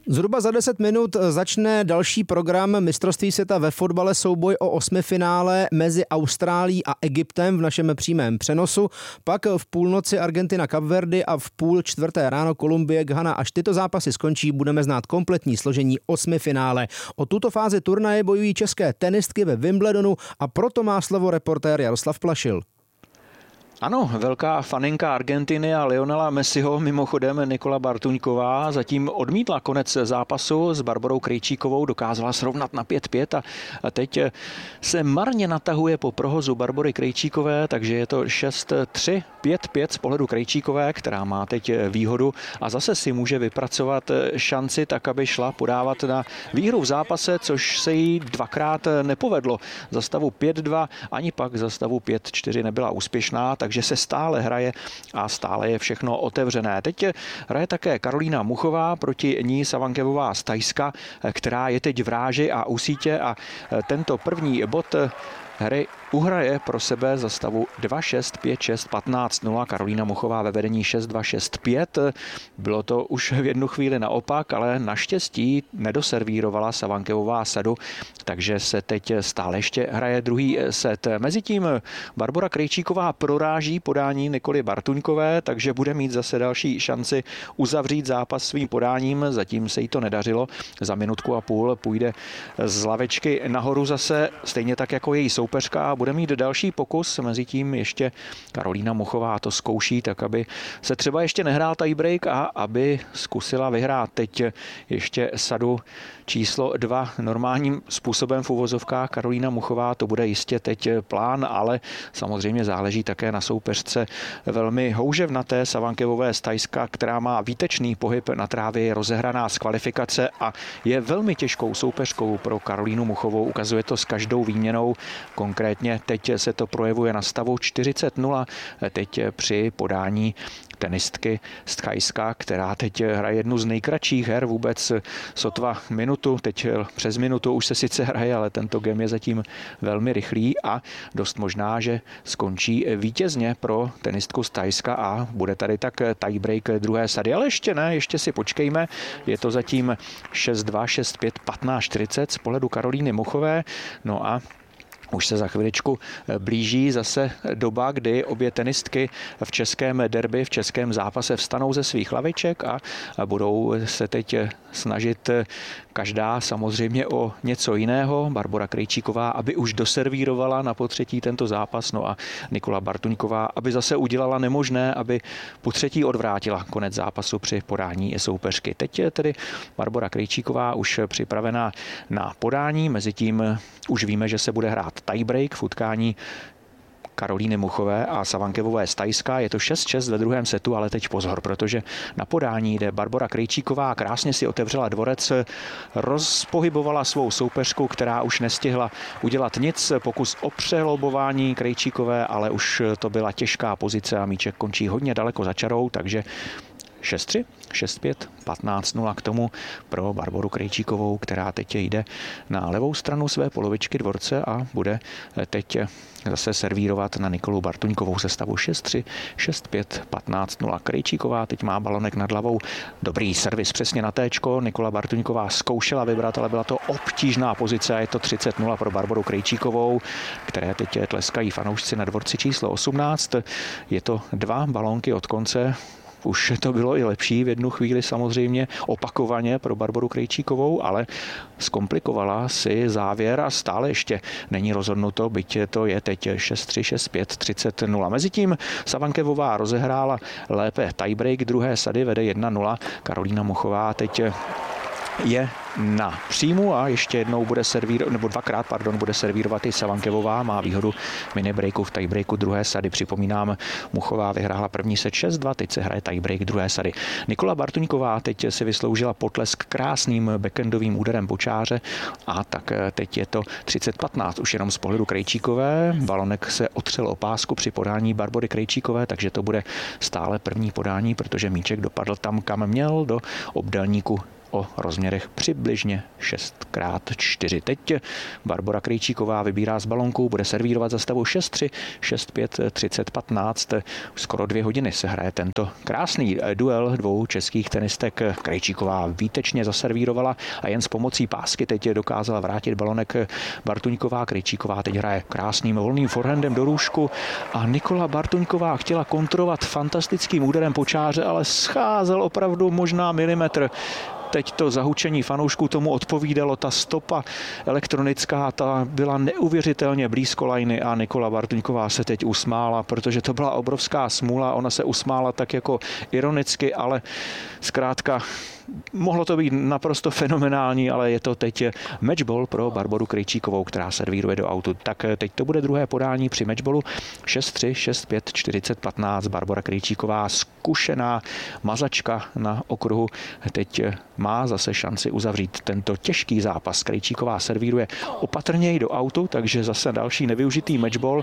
Zhruba za 10 minut začne další program mistrovství světa ve fotbale, souboj o osmifinále mezi Austrálií a Egyptem v našem přímém přenosu. Pak v půlnoci Argentina Kapverdy a v 3:30 ráno Kolumbie Ghana. Až tyto zápasy skončí, budeme znát kompletní složení osmifinále. O tuto fázi turnaje bojují české tenistky ve Wimbledonu a proto má slovo reportér Jaroslav Plašil. Ano, velká faninka Argentiny a Lionela Messiho, mimochodem Nikola Bartuňková, zatím odmítla konec zápasu s Barborou Krejčíkovou, dokázala srovnat na 5-5 a teď se marně natahuje po prohozu Barbory Krejčíkové, takže je to 6-3, 5-5 z pohledu Krejčíkové, která má teď výhodu a zase si může vypracovat šanci tak, aby šla podávat na výhru v zápase, což se jí dvakrát nepovedlo. Za stavu 5-2 ani pak za stavu 5-4 nebyla úspěšná, takže se stále hraje a stále je všechno otevřené. Teď hraje také Karolína Muchová, proti ní Savankevová z Thajska, která je teď v ráži a u sítě a tento první bod hry uhraje pro sebe za stavu 2-6, 5-6, 15-0. Karolína Muchová ve vedení 6-2, 6-5. Bylo to už v jednu chvíli naopak, ale naštěstí nedoservírovala Savankevová sadu, takže se teď stále ještě hraje druhý set. Mezitím Barbora Krejčíková proráží podání Nikoly Bartuňkové, takže bude mít zase další šanci uzavřít zápas svým podáním. Zatím se jí to nedařilo. Za minutku a půl půjde z lavečky nahoru zase, stejně tak jako její soupeřka. Bude mít další pokus, mezitím ještě Karolína Muchová to zkouší, tak aby se třeba ještě nehrál tiebreak a aby zkusila vyhrát teď ještě sadu číslo 2 normálním způsobem v uvozovkách. Karolína Muchová, to bude jistě teď plán, ale samozřejmě záleží také na soupeřce velmi houževnaté Savankevové z Thajska, která má výtečný pohyb na trávě, je rozehraná z kvalifikace a je velmi těžkou soupeřkou pro Karolínu Muchovou. Ukazuje to s každou výměnou, konkrétně teď se to projevuje na stavu 40-0, teď při podání tenistky z Thajska, která teď hraje jednu z nejkratších her vůbec sotva minutu, teď přes minutu už se sice hraje, ale tento game je zatím velmi rychlý a dost možná, že skončí vítězně pro tenistku z Thajska a bude tady tak tiebreak druhé sady, ale ještě ne, ještě si počkejme, je to zatím 6-2, 6-5, 15-40 z pohledu Karolíny Muchové, no a už se za chviličku blíží zase doba, kdy obě tenistky v českém derby, v českém zápase vstanou ze svých laviček a budou se teď snažit každá samozřejmě o něco jiného. Barbora Krejčíková, aby už doservírovala na potřetí tento zápas, no a Nikola Bartuňková, aby zase udělala nemožné, aby po třetí odvrátila konec zápasu při podání soupeřky. Teď je tedy Barbora Krejčíková už připravená na podání, mezitím už víme, že se bude hrát tiebreak v utkání Karolíny Muchové a Savankevové z Thajska. Je to 6-6 ve druhém setu, ale teď pozor, protože na podání jde Barbora Krejčíková, krásně si otevřela dvorec, rozpohybovala svou soupeřku, která už nestihla udělat nic, pokus o přehlobování Krejčíkové, ale už to byla těžká pozice a míček končí hodně daleko za čarou, takže 6-3, 6-5, 15-0 k tomu pro Barboru Krejčíkovou, která teď jde na levou stranu své polovičky dvorce a bude teď zase servírovat na Nikolu Bartuňkovou se stavu 6-3, 6-5, 15-0. Krejčíková teď má balonek nad hlavou. Dobrý servis přesně na téčko. Nikola Bartuňková zkoušela vybrat, ale byla to obtížná pozice a je to 30-0 pro Barboru Krejčíkovou, které teď tleskají fanoušci na dvorci číslo 18. Je to 2 balónky od konce. Už to bylo i lepší v jednu chvíli samozřejmě opakovaně pro Barboru Krejčíkovou, ale zkomplikovala si závěr a stále ještě není rozhodnuto, byť to je teď 6-3, 6-5, 30-0. Mezitím Savankevová rozehrála lépe tiebreak druhé sady, vede 1-0. Karolína Muchová teď je na příjmu a ještě jednou bude servírovat, nebo dvakrát, bude servírovat i Savankevová, má výhodu minibreaku v tiebreaku druhé sady. Připomínám, Muchová vyhrála první set 6-2, teď se hraje tiebreak druhé sady. Nikola Bartuňková teď si vysloužila potlesk krásným backendovým úderem po čáře a tak teď je to 30-15 už jenom z pohledu Krejčíkové. Balonek se otřel o pásku při podání Barbory Krejčíkové, takže to bude stále první podání, protože míček dopadl tam, kam měl, do obdélníku o rozměrech přibližně 6x4. Teď Barbora Krejčíková vybírá z balonku, bude servírovat za stavu 6-3, 6-5, 30-15. Skoro 2 hodiny se hraje tento krásný duel dvou českých tenistek. Krejčíková výtečně zaservírovala a jen s pomocí pásky teď dokázala vrátit balonek Bartuňková. Krejčíková teď hraje krásným volným forehandem do růžku a Nikola Bartuňková chtěla kontrolovat fantastickým úderem po čáře, ale scházel opravdu možná milimetr. Teď to zahučení fanoušků tomu odpovídalo, ta stopa elektronická, ta byla neuvěřitelně blízko lajny a Nikola Bartuňková se teď usmála, protože to byla obrovská smůla, ona se usmála tak jako ironicky, ale zkrátka mohlo to být naprosto fenomenální, ale je to teď matchball pro Barboru Krejčíkovou, která servíruje do autu. Tak teď to bude druhé podání při matchballu 6-3, 6-5, 40-15. Barbora Krejčíková, zkušená mazačka na okruhu, teď má zase šanci uzavřít tento těžký zápas. Krejčíková servíruje opatrněji do autu, takže zase další nevyužitý matchball.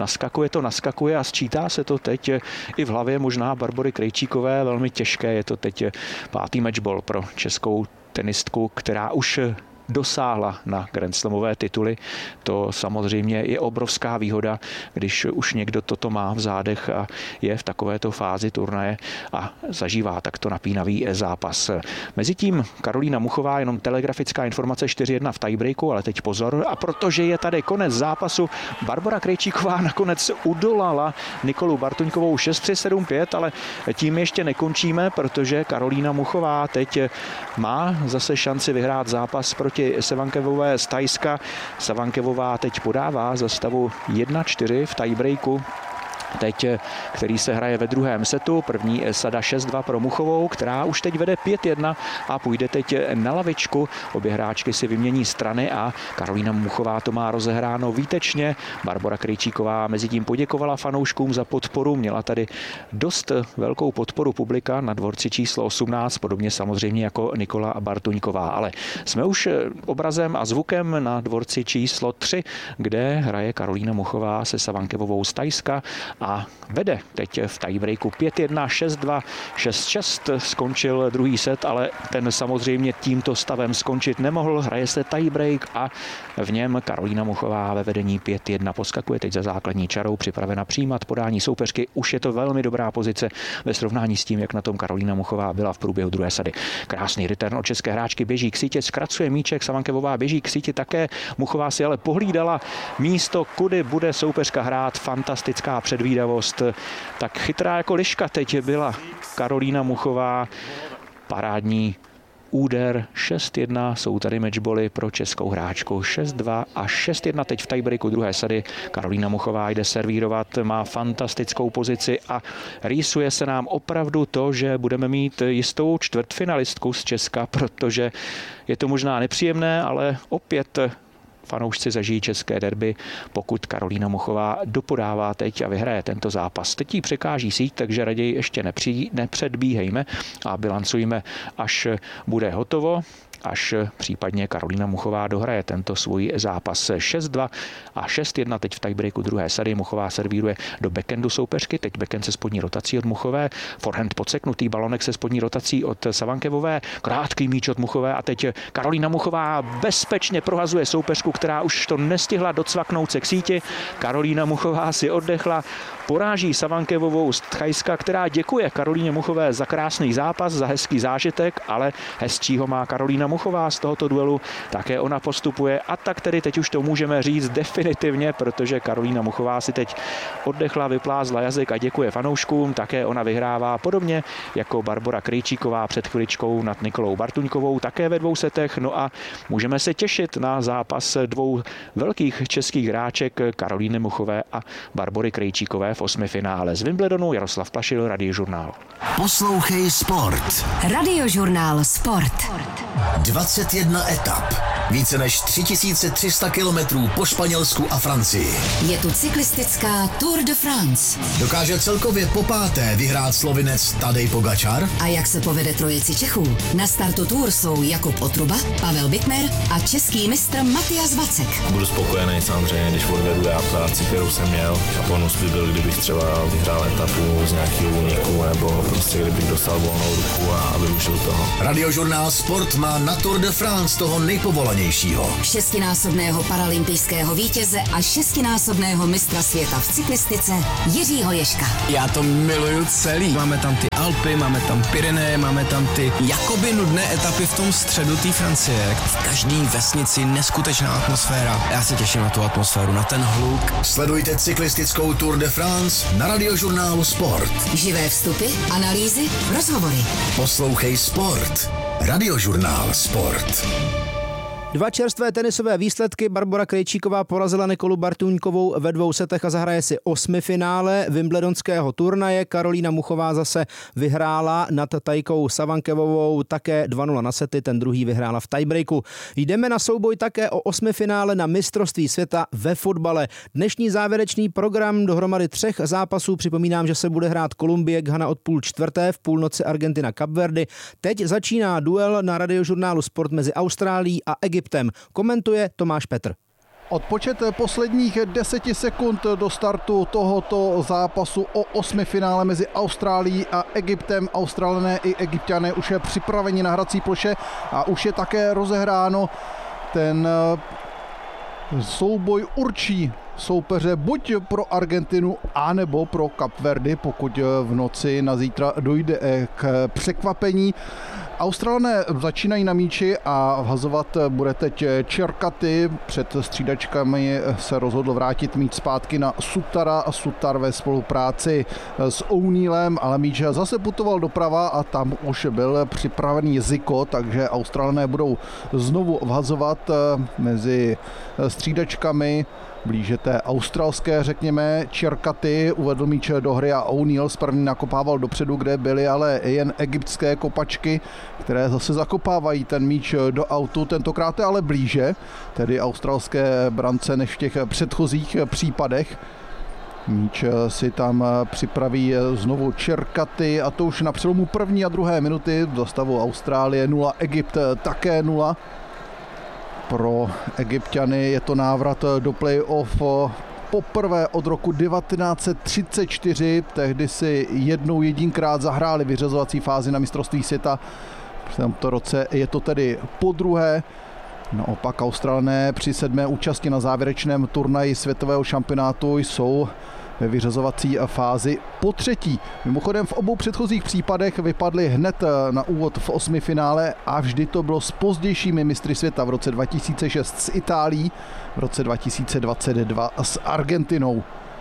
Naskakuje a sčítá se to teď i v hlavě možná Barbory Krejčíkové. Velmi těžké je to teď 5. matchball pro českou tenistku, která už dosáhla na grandslamové tituly. To samozřejmě je obrovská výhoda, když už někdo toto má v zádech a je v takovéto fázi turnaje a zažívá takto napínavý zápas. Mezitím Karolína Muchová, jenom telegrafická informace, 4-1 v tiebreaku, ale teď pozor, a protože je tady konec zápasu, Barbora Krejčíková nakonec udolala Nikolu Bartuňkovou 6-3, 7-5, ale tím ještě nekončíme, protože Karolína Muchová teď má zase šanci vyhrát zápas proti Savankevové z Thajska. Savankevová teď podává za stavu 1-4 v tiebreaku, teď, který se hraje ve druhém setu. První sada 6-2 pro Muchovou, která už teď vede 5-1 a půjde teď na lavičku. Obě hráčky si vymění strany a Karolína Muchová to má rozehráno výtečně. Barbora Krejčíková mezi tím poděkovala fanouškům za podporu. Měla tady dost velkou podporu publika na dvorci číslo 18, podobně samozřejmě jako Nikola Bartuňková. Ale jsme už obrazem a zvukem na dvorci číslo 3, kde hraje Karolína Muchová se Savankevovou z Thajska a vede teď v tiebreaku 5-1, 6-2, 6-6 skončil druhý set, ale ten samozřejmě tímto stavem skončit nemohl. Hraje se tiebreak a v něm Karolína Muchová ve vedení 5-1 poskakuje teď za základní čarou, připravena přijímat podání soupeřky. Už je to velmi dobrá pozice ve srovnání s tím, jak na tom Karolína Muchová byla v průběhu druhé sady. Krásný return od české hráčky, běží k sítě, zkracuje míček, Savankevová běží k síti také. Muchová si ale pohlídala místo, kudy bude soupeřka hrát. Fantastická předvídavost. Tak chytrá jako liška teď byla Karolína Muchová. Parádní úder 6-1, jsou tady matchbally pro českou hráčku 6-2 a 6-1 teď v tiebreaku druhé sady. Karolína Muchová jde servírovat, má fantastickou pozici a rýsuje se nám opravdu to, že budeme mít jistou čtvrtfinalistku z Česka, protože je to možná nepříjemné, ale opět fanoušci zažijí české derby, pokud Karolína Muchová dopodává teď a vyhraje tento zápas. Teď jí překáží síť, takže raději ještě nepředbíhejme a bilancujme, až bude hotovo, až případně Karolína Muchová dohraje tento svůj zápas 6-2 a 6-1 teď v tiebreaku druhé sady. Muchová servíruje do backhandu soupeřky, teď backhand se spodní rotací od Muchové, forehand podseknutý, balonek se spodní rotací od Savankevové, krátký míč od Muchové a teď Karolína Muchová bezpečně prohazuje soupeřku, která už to nestihla docvaknout se k síti. Karolína Muchová si oddechla, poráží Savankevovou z Thajska, která děkuje Karolíně Muchové za krásný zápas, za hezký zážitek, ale hezčího má Karolína Muchová z tohoto duelu, také ona postupuje a tak tedy teď už to můžeme říct definitivně, protože Karolína Muchová si teď oddechla, vyplázla jazyk a děkuje fanouškům, také ona vyhrává podobně jako Barbora Krejčíková před chviličkou nad Nikolou Bartuňkovou, také ve 2 setech, no a můžeme se těšit na zápas 2 velkých českých hráček Karolíny Muchové a Barbory Krejčíkové v 8. finále. Z Wimbledonu Jaroslav Plašil, Radiožurnál. Poslouchej sport. Radiožurnál Sport. 21 etap. Více než 3300 kilometrů po Španělsku a Francii. Je tu cyklistická Tour de France. Dokáže celkově popáté vyhrát Slovinec Tadej Pogačar? A jak se povede trojici Čechů? Na startu Tour jsou Jakub Otruba, Pavel Bittner a český mistr Matyas Vacek. Budu spokojený samozřejmě, když odvedu já práci, kterou jsem měl. A bonus by byl, kdybych třeba vyhrál etapu z nějakého úniku, nebo prostě kdybych dostal volnou ruku a využil toho. Radiožurnál Sport má na Tour de France toho nejpovolanějšího. 6násobného paralympijského vítěze a 6násobného mistra světa v cyklistice Jiřího Ježka. Já to miluju celý. Máme tam ty Alpy, máme tam Pyreneje, máme tam ty jakoby nudné etapy v tom středu té Francie. V každé vesnici neskutečná atmosféra. Já se těším na tu atmosféru, na ten hluk. Sledujte cyklistickou Tour de France na Radiožurnálu Sport. Živé vstupy, analýzy, rozhovory. Poslouchej Sport. Radiožurnál Sport. 2 čerstvé tenisové výsledky. Barbora Krejčíková porazila Nikolu Bartuňkovou ve 2 setech a zahraje si 8. finále wimbledonského turnaje. Karolína Muchová zase vyhrála nad Tajkou Savankevovou také 2-0 na sety, ten druhý vyhrála v tiebreaku. Jdeme na souboj také o 8. finále na mistrovství světa ve fotbale. Dnešní závěrečný program dohromady 3 zápasů. Připomínám, že se bude hrát Kolumbie Ghana od 3:30, v půlnoci Argentina Kapverdy. Teď začíná duel na Radiožurnálu Sport mezi Austrálií a Egyptem. Komentuje Tomáš Petr. Odpočet posledních 10 sekund do startu tohoto zápasu o 8. finále mezi Austrálií a Egyptem. Australané i Egypťané už je připraveni na hrací ploše a už je také rozehráno. Ten souboj určí soupeře buď pro Argentinu, anebo pro Kapverdy, pokud v noci na zítra dojde k překvapení. Australané začínají na míči a vhazovat bude teď Čerkaty. Před střídačkami se rozhodl vrátit míč zpátky na Sutara a Sutar ve spolupráci s O'Neillem, ale míč zase putoval doprava a tam už byl připravený Ziko, takže Australané budou znovu vhazovat mezi střídačkami. Blíže té australské, řekněme, Čerkaty uvedl míč do hry a O'Neill z první nakopával dopředu, kde byly ale jen egyptské kopačky, které zase zakopávají ten míč do autu, tentokrát je ale blíže, tedy australské brance než v těch předchozích případech. Míč si tam připraví znovu Čerkaty a to už na přelomu první a druhé minuty. Za stavu Austrálie 0, Egypt také 0. Pro Egypťany je to návrat do play-off poprvé od roku 1934. Tehdy si jedinkrát zahráli vyřazovací fázi na mistrovství světa. V tomto roce je to tedy podruhé. Naopak Australané při 7. účasti na závěrečném turnaji světového šampionátu jsou ve vyřazovací fázi po 3. Mimochodem v obou předchozích případech vypadli hned na úvod v 8. finále a vždy to bylo s pozdějšími mistry světa v roce 2006 s Itálií, v roce 2022 s Argentinou.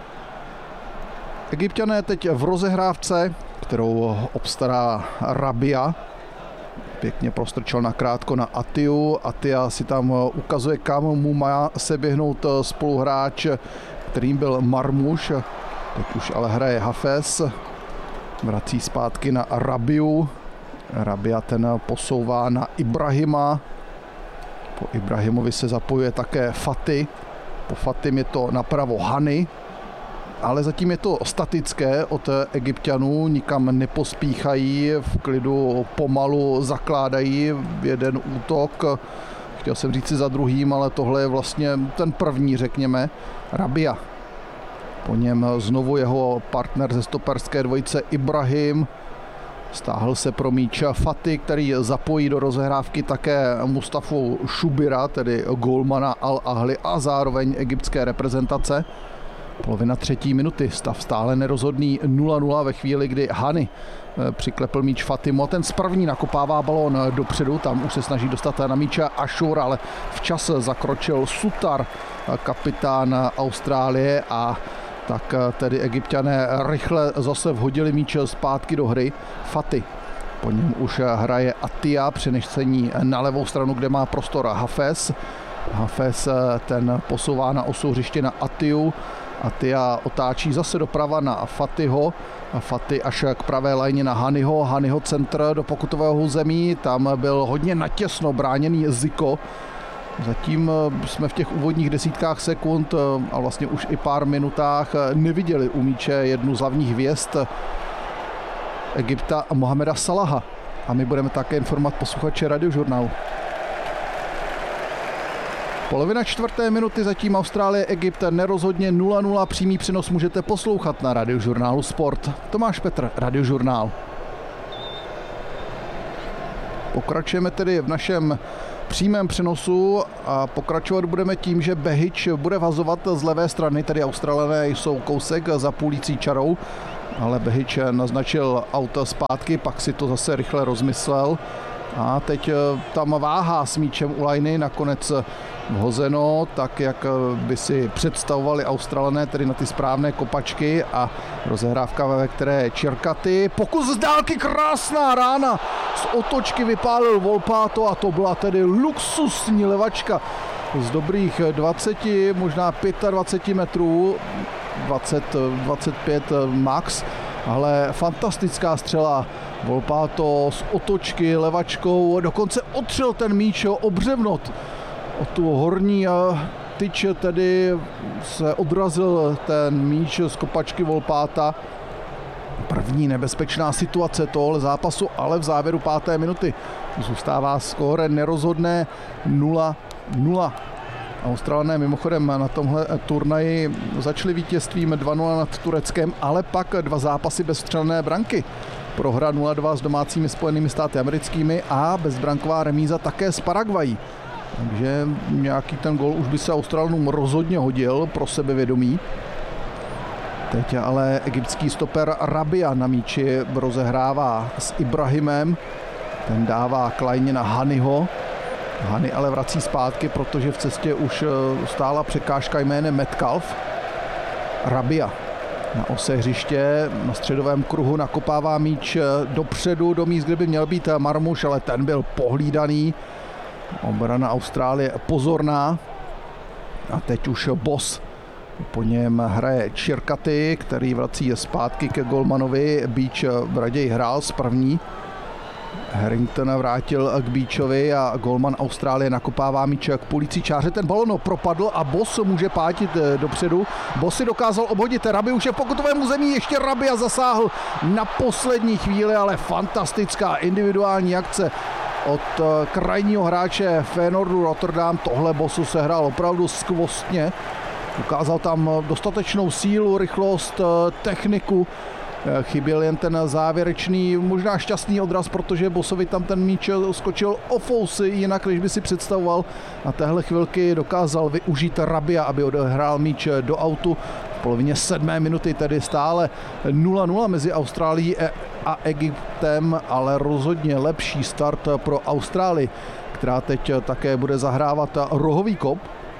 Egypťané teď v rozehrávce, kterou obstará Rabia. Pěkně prostrčil nakrátko na Atiu. Atia si tam ukazuje, kam mu má se běhnout spoluhráč, kterým byl Marmuš. Teď už ale hraje Hafez. Vrací zpátky na Rabiu. Rabia ten posouvá na Ibrahima. Po Ibrahimovi se zapojuje také Fati. Po Fatim je to napravo Hani. Ale zatím je to statické od Egypťanů, nikam nepospíchají, v klidu pomalu zakládají jeden útok. Chtěl jsem říct si za druhým, ale tohle je vlastně ten první, řekněme, Rabia. Po něm znovu jeho partner ze stoperské dvojice Ibrahim. Stáhl se pro míč Fati, který zapojí do rozehrávky také Mustafu Šubira, tedy golmana Al-Ahli a zároveň egyptské reprezentace. Polovina 3. minuty, stav stále nerozhodný 0-0 ve chvíli, kdy Hani přiklepl míč Fatimu a ten z první nakopává balón dopředu, tam už se snaží dostat na míče Ashur, ale včas zakročil Sutar, kapitán Austrálie, a tak tedy Egypťané rychle zase vhodili míč zpátky do hry. Fati, po něm už hraje Atia, přenesení na levou stranu, kde má prostor Hafez. Hafez ten posouvá na osu hřiště na Atiu. Atia otáčí zase doprava na Fatiho. Fati až k pravé lajně na Haniho. Haniho centr do pokutového území. Tam byl hodně natěsno bráněný Ziko. Zatím jsme v těch úvodních desítkách sekund a vlastně už i pár minutách neviděli u míče jednu z hlavních hvězd Egypta Mohameda Salaha. A my budeme také informovat posluchače Radiožurnálu. Polovina 4. minuty, zatím Austrálie, Egypt nerozhodně 0-0. Přímý přenos můžete poslouchat na Radiožurnálu Sport. Tomáš Petr, Radiožurnál. Pokračujeme tedy v našem přímém přenosu a pokračovat budeme tím, že Behič bude vazovat z levé strany, tedy Australané jsou kousek za půlící čarou, ale Behič naznačil auto zpátky, pak si to zase rychle rozmyslel a teď tam váhá s míčem u lajny, nakonec vhozeno, tak jak by si představovali Australané, tedy na ty správné kopačky a rozehrávka, ve které Čirkaty. Pokus z dálky, krásná rána, z otočky vypálil Volpato a to byla tedy luxusní levačka z dobrých 20, možná 25 metrů, 25 max, ale fantastická střela. Volpato z otočky levačkou, dokonce otřel ten míč o břevnot. O tu horní tyč tedy se odrazil ten míč z kopačky Volpáta. První nebezpečná situace tohohle zápasu, ale v závěru 5. minuty zůstává skóre nerozhodné 0-0. Australané mimochodem na tomhle turnaji začali vítězstvím 2-0 nad Tureckem, ale pak 2 zápasy bez vstřelené branky. Prohra 0-2 s domácími Spojenými státy americkými a bezbranková remíza také s Paraguají. Takže nějaký ten gól už by se Australanům rozhodně hodil pro sebevědomí. Teď ale egyptský stoper Rabia na míči rozehrává s Ibrahimem. Ten dává klajně na Hanyho. Hany ale vrací zpátky, protože v cestě už stála překážka jménem Metcalf. Rabia na ose hřiště, na středovém kruhu nakopává míč dopředu, do míst, kde by měl být Marmuš, ale ten byl pohlídaný. Obrana Austrálie pozorná. A teď už Boss. Po něm hraje Čirkaty, který vrací zpátky ke golmanovi. Beach raději hrál z první. Harrington vrátil k Beachovi a golman Austrálie nakopává míč k půlící čáře. Ten balon propadl a Boss může pátit dopředu. Boss si dokázal obhodit Rabi, už je v pokutovém území, ještě Rabia zasáhl na poslední chvíli, ale fantastická individuální akce od krajního hráče Feyenoordu Rotterdam. Tohle Bossu se hrál opravdu skvostně. Ukázal tam dostatečnou sílu, rychlost, techniku. Chyběl jen ten závěrečný, možná šťastný odraz, protože Bossovi tam ten míč skočil o fousy, jinak než by si představoval. Na téhle chvilky dokázal využít Rabia, aby odehrál míč do autu. V polovině 7. minuty tedy stále 0-0 mezi Austrálií a Egyptem, ale rozhodně lepší start pro Austrálii, která teď také bude zahrávat rohový kop.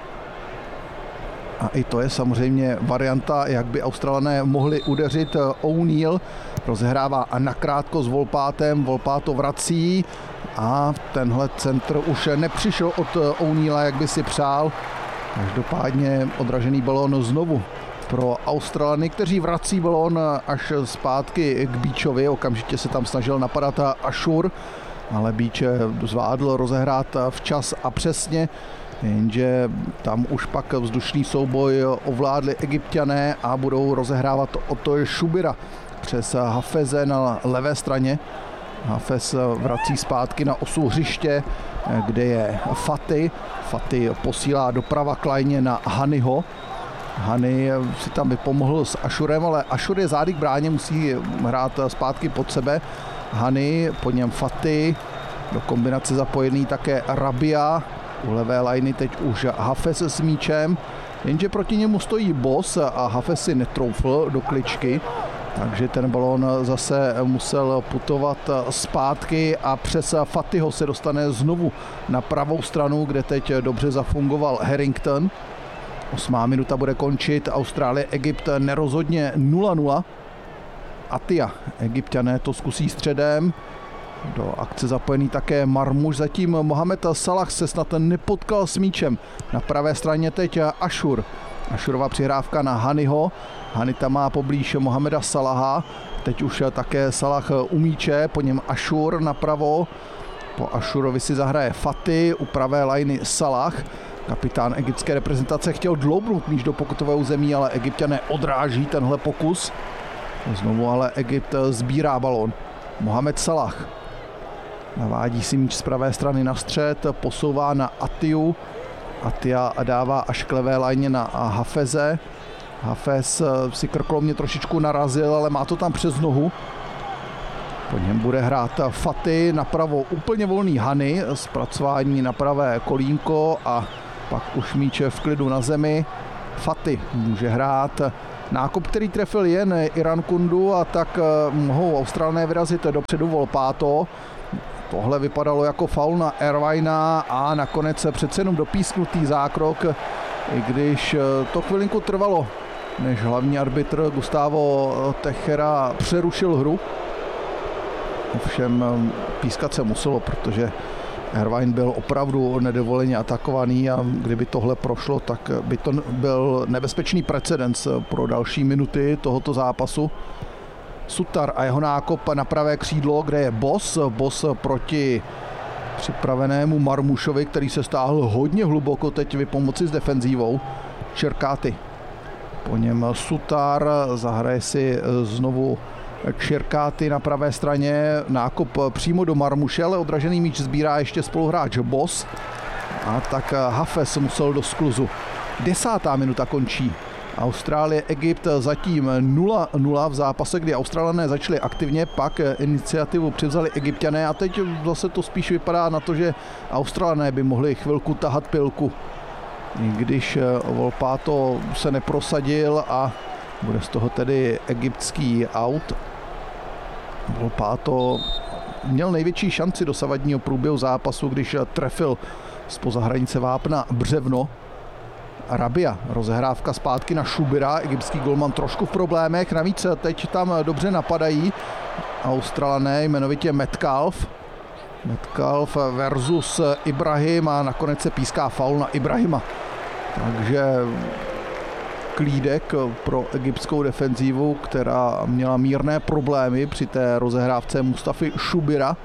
A i to je samozřejmě varianta, jak by Australané mohli udeřit. O'Neill rozehrává nakrátko s Volpátem, Volpato vrací a tenhle centr už nepřišel od O'Neilla, jak by si přál. Každopádně odražený balón znovu pro Australany, kteří vrací balón až zpátky k Beachovi. Okamžitě se tam snažil napadat Ashur, ale Beach zvládl rozehrát včas a přesně. Jenže tam už pak vzdušný souboj ovládli Egypťané a budou rozehrávat od Šubira přes Hafeze na levé straně. Hafez vrací zpátky na osu hřiště, kde je Faty. Faty posílá doprava klajně na Hanyho. Hany si tam vypomohl s Ashurem, ale Ashur je zády k bráně, musí hrát zpátky pod sebe. Hany, po něm Faty, do kombinace zapojený také Rabia. U levé lajny teď už Hafez s míčem, jenže proti němu stojí Boss a Hafez si netroufl do kličky, takže ten balón zase musel putovat zpátky a přes Fatyho se dostane znovu na pravou stranu, kde teď dobře zafungoval Harrington. 8. minuta bude končit, Austrálie, Egypt nerozhodně 0-0. Atia, Egypťané to zkusí středem. Do akce zapojený také Marmuš, zatím Mohamed Salah se snad nepotkal s míčem. Na pravé straně teď Ashur. Ashurova přihrávka na Hanyho. Hany tam má poblíž Mohameda Salaha. Teď už také Salah u míče, po něm Ashur napravo. Po Ashurovi si zahraje Fati, u pravé lajny Salah. Kapitán egyptské reprezentace chtěl dloubnout míč do pokutového území, ale Egypťané odráží tenhle pokus. Znovu ale Egypt sbírá balón. Mohamed Salah navádí si míč z pravé strany na střed, posouvá na Atiu. Atia dává až k levé lajně na Hafeze. Hafez si krkolomně trošičku narazil, ale má to tam přes nohu. Po něm bude hrát Fati, napravo úplně volný Hany, zpracování na pravé kolínko a pak už míče v klidu na zemi. Fati může hrát nákop, který trefil jen Irankundu, a tak mohou Australané vyrazit dopředu Volpato. Tohle vypadalo jako faul na Irvina a nakonec se přece jenom dopísknutý zákrok, i když to chvilinku trvalo, než hlavní arbitr Gustavo Techera přerušil hru. Ovšem pískat se muselo, protože Irvine byl opravdu nedovoleně atakovaný a kdyby tohle prošlo, tak by to byl nebezpečný precedens pro další minuty tohoto zápasu. Sutar a jeho nákop na pravé křídlo, kde je Boss proti připravenému Marmušovi, který se stáhl hodně hluboko teď vypomoci s defenzívou. Čerkáty. Po něm Sutar, zahraje si znovu Čerkáty na pravé straně, nákop přímo do Marmuše, ale odražený míč sbírá ještě spoluhráč Boss. A tak Hafez musel do skluzu. 10. minuta končí. Austrálie, Egypt zatím 0-0 v zápase, kdy Australané začali aktivně, pak iniciativu převzali Egypťané a teď zase to spíš vypadá na to, že Australané by mohli chvilku tahat pilku. I když Volpato se neprosadil a bude z toho tedy egyptský out. Volpato měl největší šanci dosavadního průběhu zápasu, když trefil zpoza hranice vápna břevno. Rabia, rozehrávka zpátky na Šubira, egyptský golman trošku v problémech, navíc teď tam dobře napadají Australané, jmenovitě Metcalf versus Ibrahim a nakonec se píská faul na Ibrahima. Takže klídek pro egyptskou defenzívu, která měla mírné problémy při té rozehrávce Mustafy Šubira.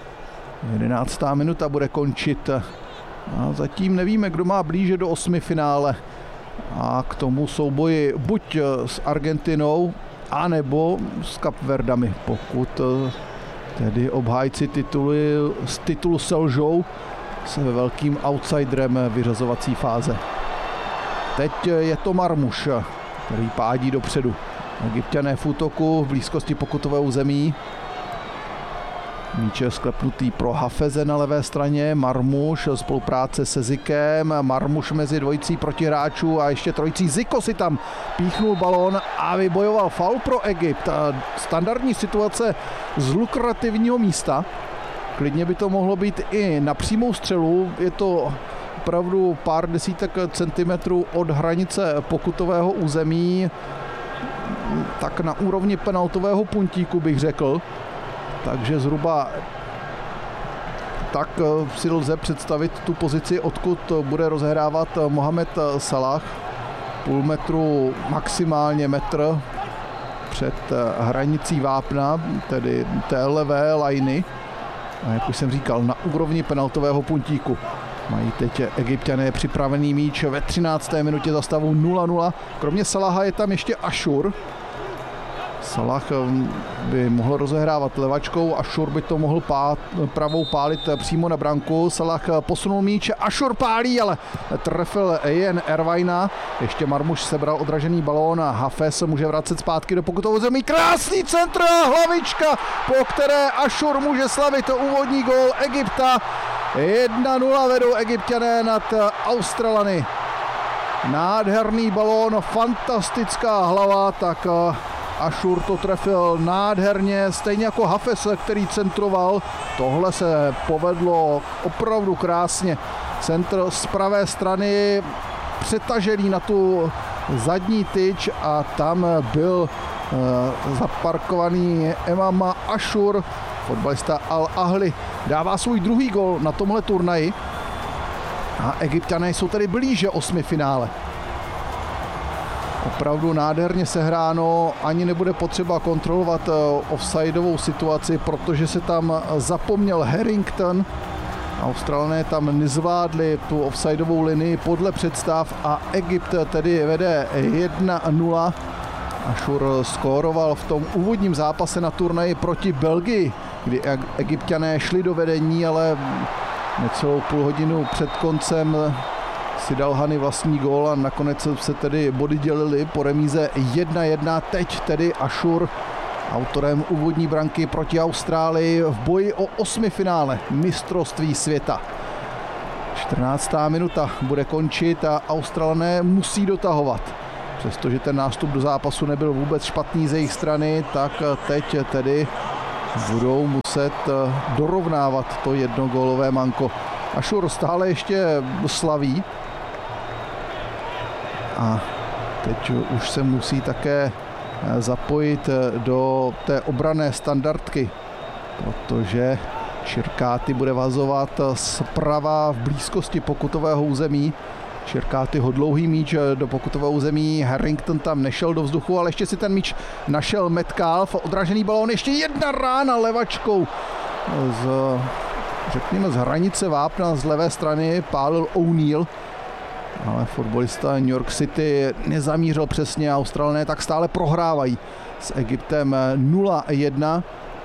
11. minuta bude končit. A zatím nevíme, kdo má blíže do 8 finále. A k tomu souboji buď s Argentinou, anebo s Kapverdami, pokud tedy obhájci titulu selžou se velkým outsiderem vyřazovací fáze. Teď je to Marmuš, který pádí dopředu. Egypťané v útoku v blízkosti pokutového území. Míč je sklepnutý pro Hafeze na levé straně, Marmuš, spolupráce se Zikem, Marmuš mezi dvojicí protihráčů a ještě trojicí Ziko si tam píchnul balón a vybojoval faul pro Egypt. Standardní situace z lukrativního místa, klidně by to mohlo být i na přímou střelu, je to opravdu pár desítek centimetrů od hranice pokutového území, tak na úrovni penaltového puntíku bych řekl. Takže zhruba tak si lze představit tu pozici, odkud bude rozehrávat Mohamed Salah. Půl metru, maximálně metr před hranicí vápna, tedy té levé lajny. A jak už jsem říkal, na úrovni penaltového puntíku. Mají teď Egypťané připravený míč ve 13. minutě za stavu 0-0. Kromě Salaha je tam ještě Ashur. Salah by mohl rozehrávat levačkou, Ashur by to mohl pravou pálit přímo na branku. Salah posunul míč, Ashur pálí, ale trefil jen Irvina. Ještě Marmuš sebral odražený balón a Hafez může vracet zpátky do pokutového zemí. Krásný centr, hlavička, po které Ashur může slavit úvodní gól Egypta. 1-0 vedou Egypťané nad Australany. Nádherný balón, fantastická hlava, tak Ashur to trefil nádherně, stejně jako Hafez, který centroval. Tohle se povedlo opravdu krásně. Centr z pravé strany přetažený na tu zadní tyč a tam byl zaparkovaný Emama Ashur, fotbalista Al Ahly. Dává svůj druhý gol na tomhle turnaji a Egypťané jsou tedy blíže 8 finále. Opravdu nádherně sehráno, ani nebude potřeba kontrolovat offsideovou situaci, protože se tam zapomněl Harrington. Australané tam nezvládli tu offsideovou linii podle představ a Egypt tedy vede 1-0. Ašur skóroval v tom úvodním zápase na turnaji proti Belgii, kdy Egypťané šli do vedení, ale necelou půl hodinu před koncem si dal Hany vlastní gól a nakonec se tedy body dělili po remíze 1-1. Teď tedy Ašur autorem úvodní branky proti Austrálii v boji o 8. finále mistrovství světa. 14. minuta bude končit a Australané musí dotahovat. Přestože ten nástup do zápasu nebyl vůbec špatný ze jejich strany, tak teď tedy budou muset dorovnávat to jednogólové manko. Ašur stále ještě slaví a teď už se musí také zapojit do té obranné standardky, protože Čirkáty bude vazovat zprava v blízkosti pokutového území. Čirkátyho dlouhý míč do pokutového území, Harrington tam nešel do vzduchu, ale ještě si ten míč našel Metcalf, odražený balón, ještě jedna rána levačkou řekněme z hranice vápna z levé strany pálil O'Neill, ale fotbalista New York City nezamířil přesně a Australané tak stále prohrávají s Egyptem 0-1.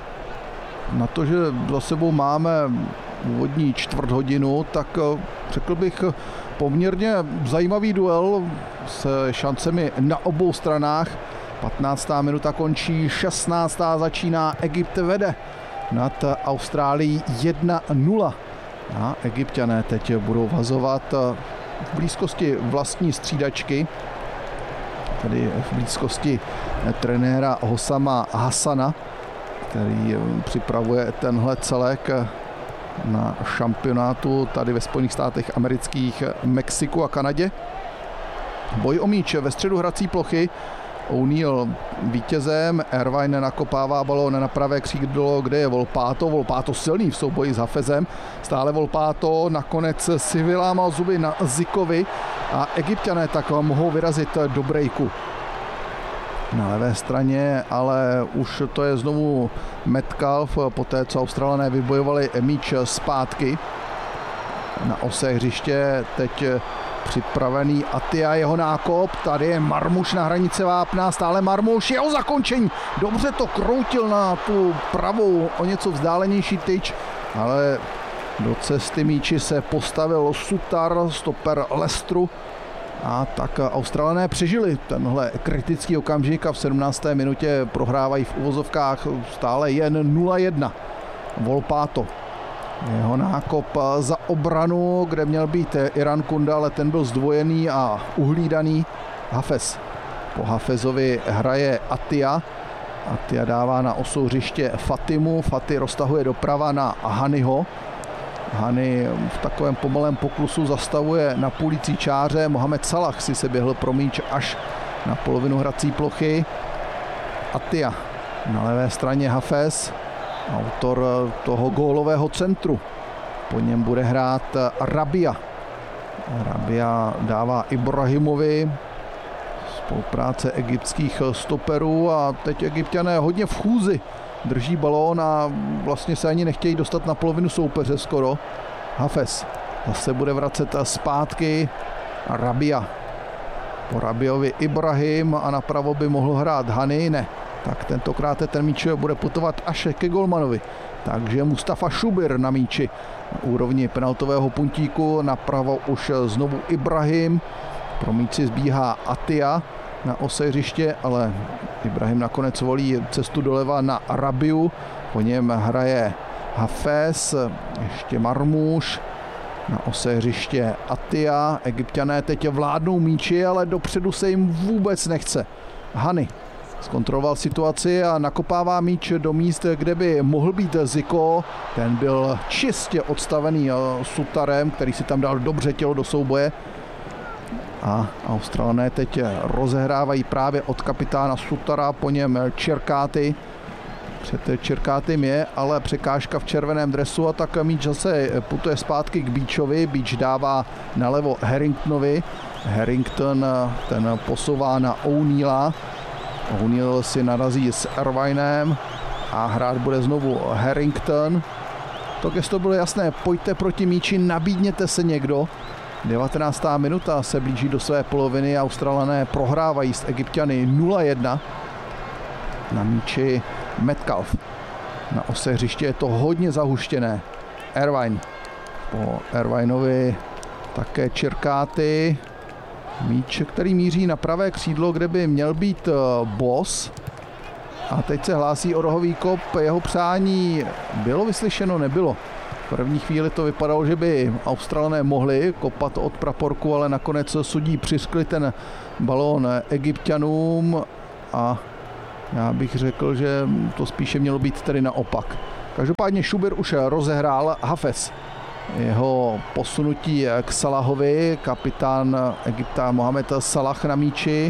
Na to, že za sebou máme úvodní čtvrt hodinu, tak řekl bych poměrně zajímavý duel s šancemi na obou stranách. 15. minuta končí, 16. začíná, Egypt vede nad Austrálií 1-0. A Egypťané teď budou vazovat v blízkosti vlastní střídačky, tedy v blízkosti trenéra Hossama Hassana, který připravuje tenhle celek na šampionátu tady ve Spojených státech amerických, Mexiku a Kanadě. Boj o míč ve středu hrací plochy. O'Neill vítězem, Irvine nakopává balón na pravé křídlo, kde je Volpato. Volpato silný v souboji s Hafezem. Stále Volpato, nakonec si vylámal zuby na Zikovi a Egypťané tak mohou vyrazit do breaku. Na levé straně, ale už to je znovu Metcalf, poté co Australané vybojovali míč zpátky. Na ose hřiště teď připravený Atia, jeho nákop, tady je Marmuš na hranici vápna, stále Marmuš, jeho zakončení, dobře to kroutil na tu pravou, o něco vzdálenější tyč, ale do cesty míči se postavil Sutar, stoper Leicesteru, a tak Australané přežili tenhle kritický okamžik a v 17. minutě prohrávají v uvozovkách stále jen 0-1. Volpato. Jeho nákop za obranu, kde měl být Iran Kunda, ale ten byl zdvojený a uhlídaný. Hafez. Po Hafezovi hraje Atia. Atia dává na osu hřiště Fatimu. Fati roztahuje doprava na Hanyho. Hany v takovém pomalém poklusu zastavuje na půlící čáře. Mohamed Salah si se běhl pro míč až na polovinu hrací plochy. Atia na levé straně Hafez, autor toho gólového centru. Po něm bude hrát Rabia. Rabia dává Ibrahimovi, spolupráce egyptských stoperů a teď Egypťané hodně v chůzi. Drží balón a vlastně se ani nechtějí dostat na polovinu soupeře skoro. Hafez zase bude vracet zpátky. Rabia. Po Rabiovi Ibrahim a napravo by mohl hrát Hany, ne. Tak tentokrát ten míč bude putovat až ke golmanovi. Takže Mustafa Šubir na míči. Na úrovni penaltového puntíku, napravo už znovu Ibrahim. Pro míč si zbíhá Atia na ose hřiště, ale Ibrahim nakonec volí cestu doleva na Rabiu. Po něm hraje Hafez, ještě Marmuš, na ose hřiště Atia. Egypťané teď vládnou míči, ale dopředu se jim vůbec nechce. Hany zkontroloval situaci a nakopává míč do míst, kde by mohl být Ziko. Ten byl čistě odstavený Sutarem, který si tam dal dobře tělo do souboje. A Australané teď rozehrávají právě od kapitána Sutara, po něm Čirkáty. před Čirkátym je, ale překážka v červeném dresu a tak míč zase putuje zpátky k Beachovi. Beach dává nalevo Harringtonovi. Harrington ten posouvá na O'Neilla. O'Neill si narazí s Irvinem a hrát bude znovu Harrington. To gesto bylo jasné, pojďte proti míči, nabídněte se někdo. 19. minuta se blíží do své poloviny, Australané prohrávají s Egypťany 0-1. Na míči Metcalf. Na ose hřiště je to hodně zahuštěné. Irvine. Po Irvinovi také Čirkáty. Míč, který míří na pravé křídlo, kde by měl být Boss. A teď se hlásí o rohový kop. Jeho přání bylo vyslyšeno, nebylo. V první chvíli to vypadalo, že by Australané mohli kopat od praporku, ale nakonec sudí přiskli ten balón Egypťanům a já bych řekl, že to spíše mělo být tedy naopak. Každopádně Šubir už rozehrál Hafez. Jeho posunutí k Salahovi, kapitán Egypta Mohamed Salah na míči.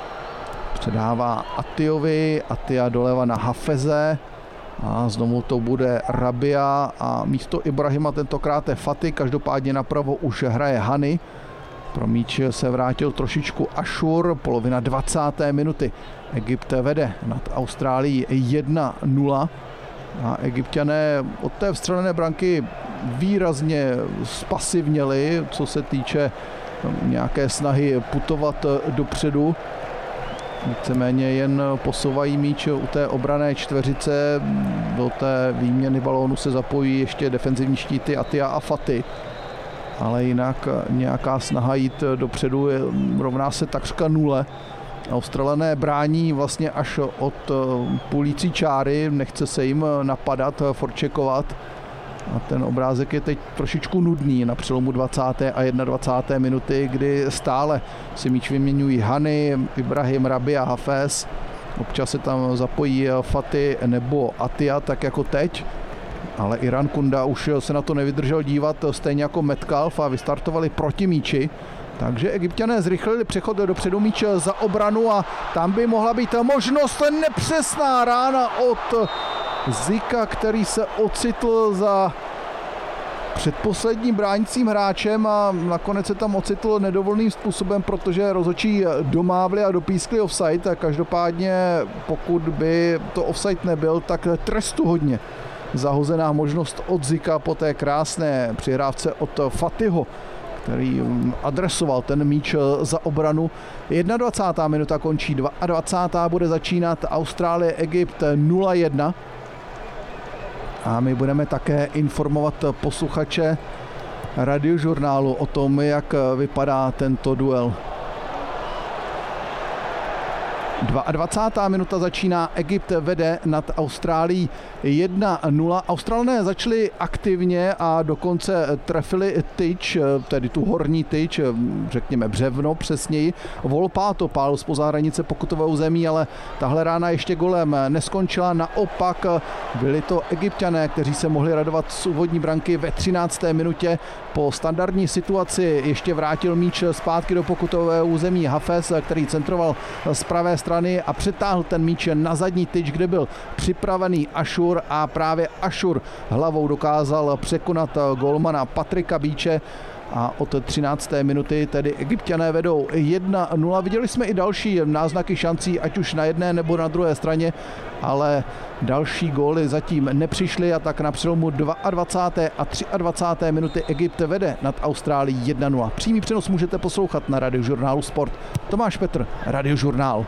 Předává Atiovi, Atia doleva na Hafeze a znovu to bude Rabia a místo Ibrahima tentokrát je Fati, každopádně napravo už hraje Hani. Pro míč se vrátil trošičku Ashur, polovina 20. minuty. Egypt vede nad Austrálií 1-0 a Egypťané od té vstřelené branky výrazně spasivněli, co se týče nějaké snahy putovat dopředu. Víceméně jen posouvají míč u té obranné čtveřice, do té výměny balónu se zapojí ještě defenzivní štíty Atia a Fati. Ale jinak nějaká snaha jít dopředu rovná se takřka 0. Australané brání vlastně až od půlící čáry, nechce se jim napadat, forčekovat. A ten obrázek je teď trošičku nudný na přelomu 20. a 21. minuty, kdy stále si míč vyměňují Hani, Ibrahim, Rabia, Hafez. Občas se tam zapojí Fati nebo Atia, tak jako teď. Ale Iran Kunda už se na to nevydržel dívat, stejně jako Metcalf, a vystartovali proti míči. Takže Egypťané zrychlili přechod dopředu, míč za obranu a tam by mohla být možnost, nepřesná rána od Zika, který se ocitl za předposledním bránícím hráčem a nakonec se tam ocitl nedovolným způsobem, protože rozhodčí domávli a dopískli offside a každopádně pokud by to offside nebyl, tak trestu hodně zahozená možnost od Zika po té krásné přihrávce od Fatiho, který adresoval ten míč za obranu. 21. minuta končí, 22. bude začínat Austrálie, Egypt 0-1. A my budeme také informovat posluchače Radiožurnálu o tom, jak vypadá tento duel. 22. minuta začíná, Egypt vede nad Austrálií 1-0. Australané začali aktivně a dokonce trefili tyč, tedy tu horní tyč, řekněme břevno přesněji. Volpato pál zpoza hranice pokutového území, ale tahle rána ještě golem neskončila. Naopak byli to Egypťané, kteří se mohli radovat z úvodní branky ve 13. minutě. Po standardní situaci ještě vrátil míč zpátky do pokutového území Hafez, který centroval z pravé strany a přetáhl ten míč na zadní tyč, kde byl připravený Ashur a právě Ashur hlavou dokázal překonat golmana Patricka Beache a od 13. minuty tedy Egypťané vedou 1-0. Viděli jsme i další náznaky šancí, ať už na jedné nebo na druhé straně, ale další góly zatím nepřišly a tak na přelomu 22. a 23. minuty Egypt vede nad Austrálií 1-0. Přímý přenos můžete poslouchat na Radiožurnálu Sport. Tomáš Petr, Radiožurnál.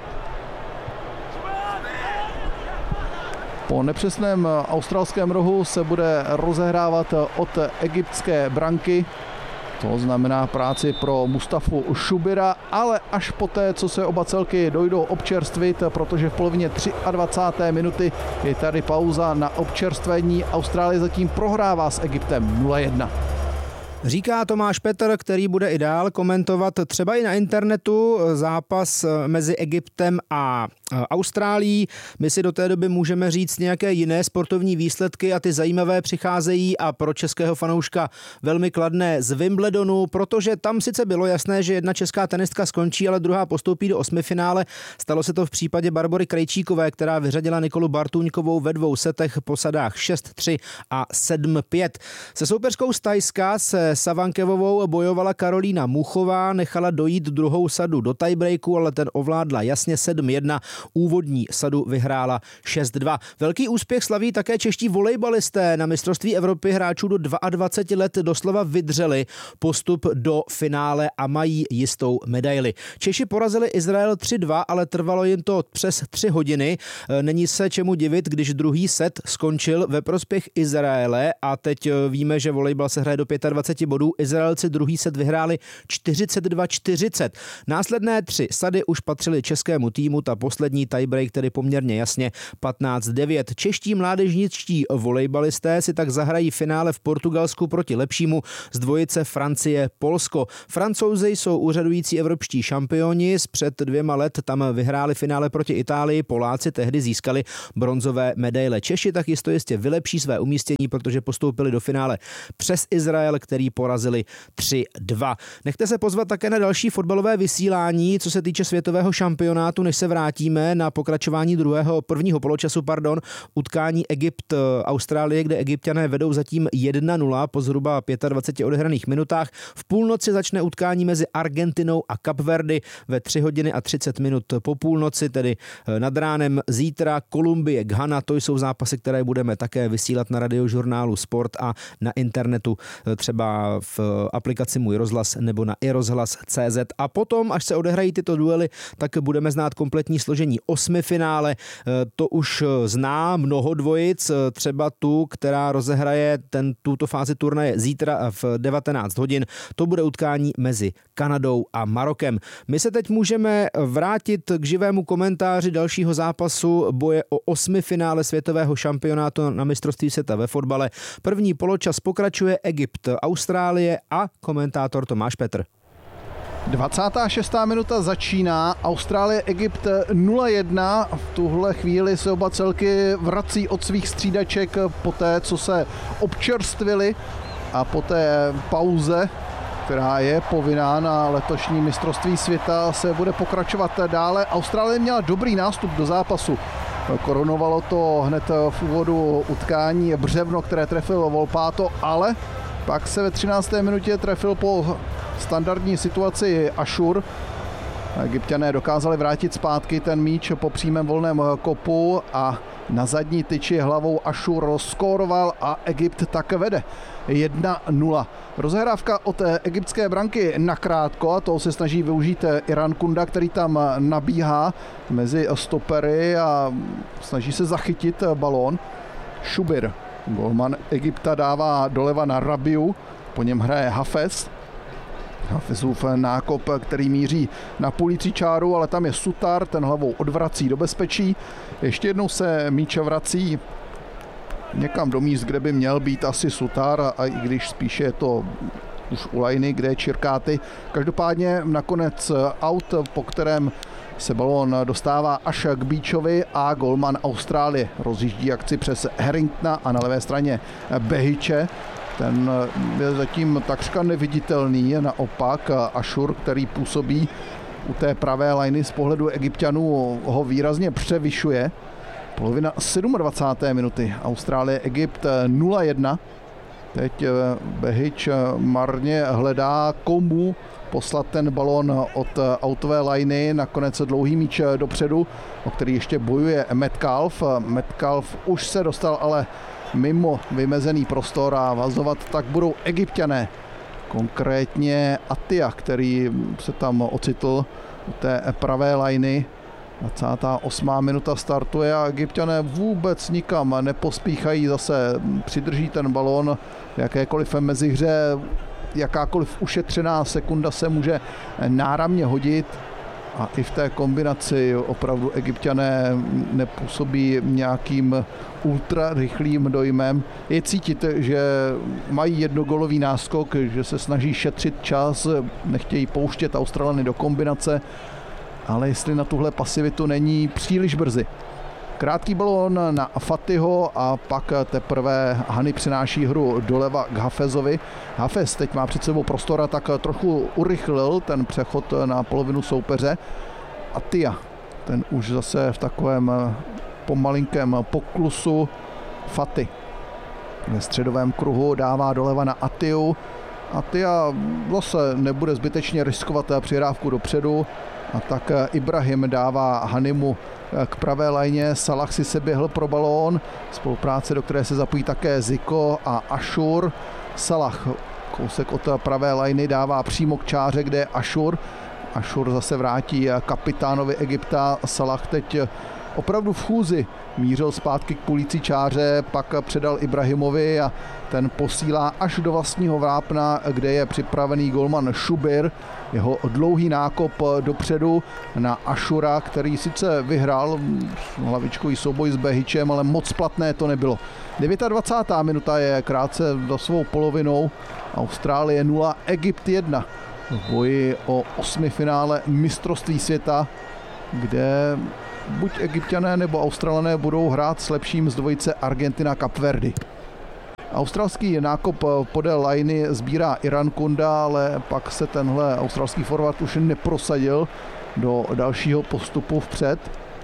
Po nepřesném australském rohu se bude rozehrávat od egyptské branky. To znamená práci pro Mustafu Šubira, ale až poté, co se oba celky dojdou občerstvit, protože v polovině 23. minuty je tady pauza na občerstvení. Austrálie zatím prohrává s Egyptem 0-1. Říká Tomáš Petr, který bude i dál komentovat třeba i na internetu zápas mezi Egyptem a Austrálii. My si do té doby můžeme říct nějaké jiné sportovní výsledky a ty zajímavé přicházejí a pro českého fanouška velmi kladné z Wimbledonu, protože tam sice bylo jasné, že jedna česká tenistka skončí, ale druhá postoupí do osmifinále. Stalo se to v případě Barbory Krejčíkové, která vyřadila Nikolu Bartuňkovou ve 2 setech po sadách 6-3 a 7-5. Se soupeřkou z Thajska se Savankevovou bojovala Karolína Muchová, nechala dojít druhou sadu do tiebreaku, ale ten ovládla jasně 7-1. Úvodní sadu vyhrála 6-2. Velký úspěch slaví také čeští volejbalisté. Na mistrovství Evropy hráčů do 22 let doslova vydřeli postup do finále a mají jistou medaili. Češi porazili Izrael 3-2, ale trvalo jim to přes 3 hodiny. Není se čemu divit, když druhý set skončil ve prospěch Izraele a teď víme, že volejbal se hraje do 25 bodů. Izraelci druhý set vyhráli 42-40. Následné 3 sady už patřily českému týmu, ta poslední tiebreak tedy poměrně jasně 15-9. Čeští mládežničtí volejbalisté si tak zahrají finále v Portugalsku proti lepšímu z dvojice Francie-Polsko. Francouzi jsou úřadující evropští šampioni, před 2 lety tam vyhráli finále proti Itálii, Poláci tehdy získali bronzové medaile. Češi tak jistě vylepší své umístění, protože postoupili do finále přes Izrael, který porazili 3-2. Nechte se pozvat také na další fotbalové vysílání, co se týče světového šampionátu, než se vrátíme na pokračování prvního poločasu, utkání Egypt-Austrálie, kde Egypťané vedou zatím 1-0 po zhruba 25 odehraných minutách. V půlnoci začne utkání mezi Argentinou a Kapverdy ve 3 hodiny a 30 minut po půlnoci, tedy nad ránem. Zítra Kolumbie, Ghana, to jsou zápasy, které budeme také vysílat na Radiožurnálu Sport a na internetu, třeba v aplikaci Můj rozhlas nebo na iRozhlas.cz. A potom, až se odehrají tyto duely, tak budeme znát kompletní složení osmifinále. To už zná mnoho dvojic, třeba tu, která rozehraje tuto fázi turnaje zítra v 19 hodin. To bude utkání mezi Kanadou a Marokem. My se teď můžeme vrátit k živému komentáři dalšího zápasu boje o osmifinále světového šampionátu na mistrovství světa ve fotbale. První poločas pokračuje Egypt, Austrálie a komentátor Tomáš Petr. 26. minuta začíná, Austrálie, Egypt 0-1. V tuhle chvíli se oba celky vrací od svých střídaček po té, co se občerstvili a po té pauze, která je povinná na letošní mistrovství světa, se bude pokračovat dále. Austrálie měla dobrý nástup do zápasu. Korunovalo to hned v úvodu utkání břevno, které trefil Volpato, ale pak se ve 13. minutě trefil po standardní situaci Ašur. Egypťané dokázali vrátit zpátky ten míč po přímém volném kopu a na zadní tyči hlavou Ašur skóroval a Egypt tak vede 1-0. Rozehrávka od egyptské branky nakrátko a toho se snaží využít Iran Kunda, který tam nabíhá mezi stopery a snaží se zachytit balón. Šubir, golman Egypta, dává doleva na Rabiu, po něm hraje Hafez. Hafezův nákop, který míří na půlící čáru, ale tam je Sutar, ten hlavou odvrací do bezpečí. Ještě jednou se míč vrací někam do míst, kde by měl být asi Sutar, a i když spíše je to už u lajny, kde je Čirkáty. Každopádně nakonec aut, po kterém se balón dostává až k Beachovi a golman Austrálie rozjíždí akci přes Harringtona a na levé straně Behiče. Ten je zatím takřka neviditelný, naopak Ašur, který působí u té pravé lajny z pohledu Egypťanů, ho výrazně převyšuje. Polovina 27. minuty, Austrálie, Egypt 0-1. Teď Behič marně hledá, komu poslat ten balón od autové lajny, nakonec dlouhý míč dopředu, o který ještě bojuje Metcalf. Metcalf už se dostal ale mimo vymezený prostor a vazovat tak budou Egypťané. Konkrétně Atia, který se tam ocitl u té pravé lajny. 28. minuta startuje a Egypťané vůbec nikam nepospíchají, zase přidrží ten balón v jakékoliv mezihře, jakákoliv ušetřená sekunda se může náramně hodit a i v té kombinaci opravdu Egypťané nepůsobí nějakým ultra rychlým dojmem. Je cítit, že mají jednogolový náskok, že se snaží šetřit čas, nechtějí pouštět Australany do kombinace ale jestli na tuhle pasivitu není příliš brzy. Krátký balón na Fatiho a pak teprve Hany přináší hru doleva k Hafezovi. Hafez teď má před sebou prostor a tak trochu urychlil ten přechod na polovinu soupeře. Atia, ten už zase v takovém pomalinkém poklusu. Fati ve středovém kruhu dává doleva na Atiu. Atia zase nebude zbytečně riskovat přihrávku dopředu a tak Ibrahim dává Hanimu k pravé lajně. Salah si se běhl pro balón, spolupráce, do které se zapojí také Ziko a Ašur. Salah kousek od pravé lajny dává přímo k čáře, kde je Ašur. Ašur zase vrátí kapitánovi Egypta. Salah teď opravdu v chůzi mířil zpátky k půlící čáře, pak předal Ibrahimovi a ten posílá až do vlastního vápna, kde je připravený golman Šubir. Jeho dlouhý nákop dopředu na Ašura, který sice vyhrál hlavičkový souboj s Behičem, ale moc platné to nebylo. 29. minuta je krátce za svou polovinou. Austrálie 0, Egypt 1 v boji o 8. finále mistrovství světa, kde buď Egypťané nebo Australané budou hrát s lepším z dvojice Argentina-Kapverdy. Australský nákop podél lajny sbírá Irankunda, ale pak se tenhle australský forward už neprosadil do dalšího postupu vpřed.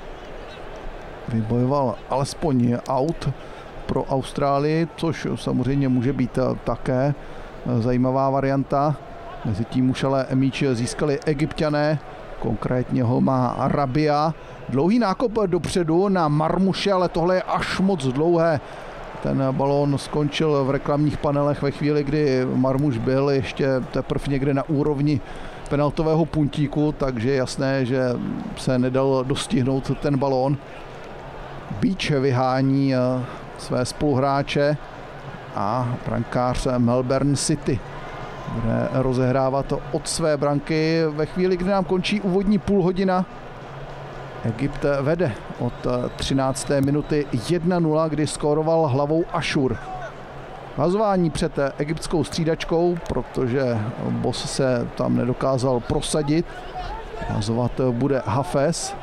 Vybojoval alespoň out pro Austrálii, což samozřejmě může být také zajímavá varianta. Mezitím už ale míč získali Egypťané, konkrétně ho má Rabia. Dlouhý nákop dopředu na Marmuše, ale tohle je až moc dlouhé. Ten balón skončil v reklamních panelech ve chvíli, kdy Marmuš byl ještě teprve někde na úrovni penaltového puntíku, takže je jasné, že se nedal dostihnout ten balón. Beach vyhání své spoluhráče a brankář Melbourne City bude rozehrávat od své branky ve chvíli, kdy nám končí úvodní půlhodina. Egypt vede od 13. minuty 1-0, kdy skóroval hlavou Ašur. Vazování před egyptskou střídačkou, protože Boss se tam nedokázal prosadit. Vazovat bude Hafez.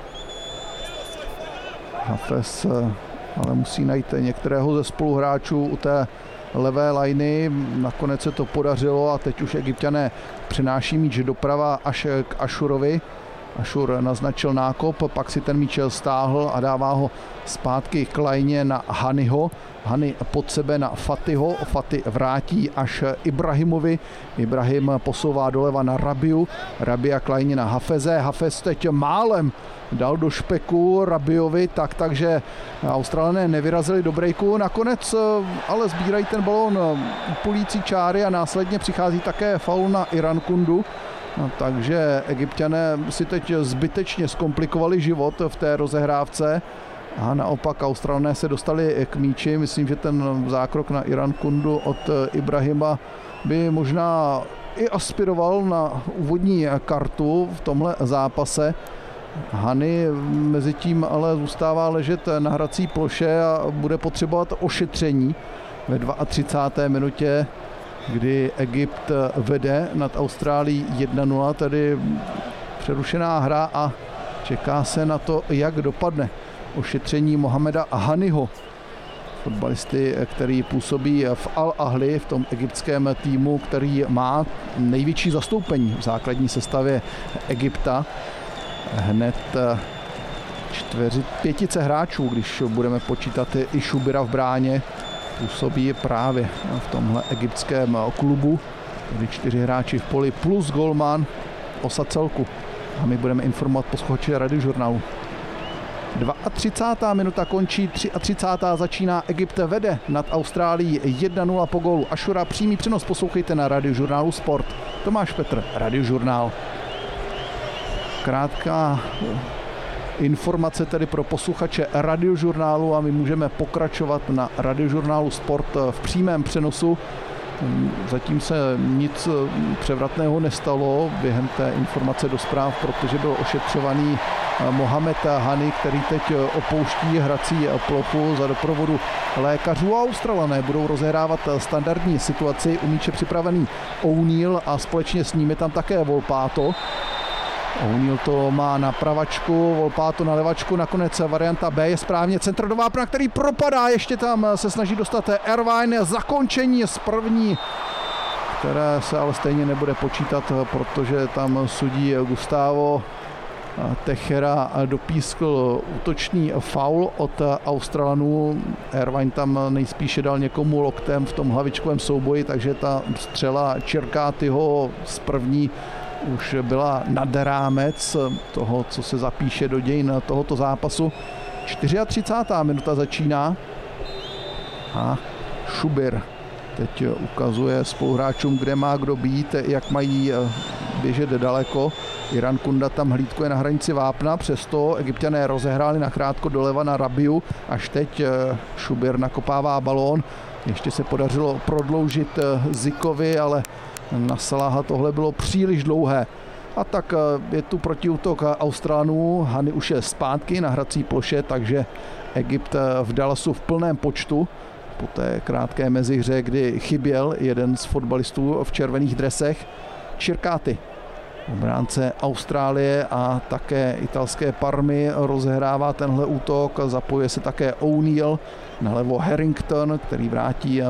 Hafez ale musí najít některého ze spoluhráčů u té levé lajny. Nakonec se to podařilo a teď už Egypťané přenáší míč doprava až k Ašurovi. Ašur naznačil nákop, pak si ten míč stáhl a dává ho zpátky k lajně na Hanyho. Hany pod sebe na Fatiho. Fati vrátí až Ibrahimovi. Ibrahim posouvá doleva na Rabiu. Rabia k lajně na Hafeze. Hafez teď málem dal do špeku Rabiovi, takže Australané nevyrazili do breaku. Nakonec ale sbírají ten balón u půlící čáry a následně přichází také faul na Irankundu. Takže Egypťané si teď zbytečně zkomplikovali život v té rozehrávce a naopak Australané se dostali k míči. Myslím, že ten zákrok na Irankundu od Ibrahima by možná i aspiroval na úvodní kartu v tomhle zápase. Hany mezitím ale zůstává ležet na hrací ploše a bude potřebovat ošetření ve 32. minutě, kdy Egypt vede nad Austrálií 1-0, tedy přerušená hra a čeká se na to, jak dopadne ošetření Mohameda Hanyho, fotbalisty, který působí v Al-Ahli, v tom egyptském týmu, který má největší zastoupení v základní sestavě Egypta. Hned pětice hráčů, když budeme počítat i Šubira v bráně, působí právě v tomhle egyptském klubu, kdy 4 hráči v poli plus golman, osa celku. A my budeme informovat posluchače Radiožurnálu. 32. minuta končí, 33. začíná, Egypt vede nad Austrálií 1-0 po gólu Ašura. Přímý přenos poslouchejte na Radiožurnálu Sport. Tomáš Petr, Radiožurnál. Krátká informace tedy pro posluchače Radiožurnálu a my můžeme pokračovat na Radiožurnálu Sport v přímém přenosu. Zatím se nic převratného nestalo během té informace do zpráv, protože byl ošetřovaný Mohamed Hany, který teď opouští hrací plochu za doprovodu lékařů. A Australané budou rozehrávat standardní situaci. U míče připravený O'Neill a společně s ním je tam také Volpato. O'Neill to má na pravačku, Volpá to na levačku, nakonec varianta B je správně centr do vápna, který propadá, ještě tam se snaží dostat Irvine, zakončení z první, které se ale stejně nebude počítat, protože tam sudí Gustavo Techera dopískl útočný faul od Australanů. Irvine tam nejspíše dal někomu loktem v tom hlavičkovém souboji, takže ta střela Čirkátyho z první už byla nad rámec toho, co se zapíše do dějin tohoto zápasu. 34. minuta začíná a Šubir teď ukazuje spoluhráčům, kde má kdo být, jak mají běžet daleko. Iran Kunda tam hlídkuje na hranici vápna, přesto Egypťané rozehráli nakrátko doleva na Rabiu, až teď Šubir nakopává balón. Ještě se podařilo prodloužit Zikovi, ale na Salaha tohle bylo příliš dlouhé. A tak je tu protiútok Australanů, Hany už je zpátky na hrací ploše, takže Egypt v Dallasu v plném počtu. Po té krátké mezihře, kdy chyběl jeden z fotbalistů v červených dresech, Čirkáty. Obránce Austrálie a také italské Parmy rozehrává tenhle útok, zapojuje se také O'Neill, nalevo Harrington, který vrátí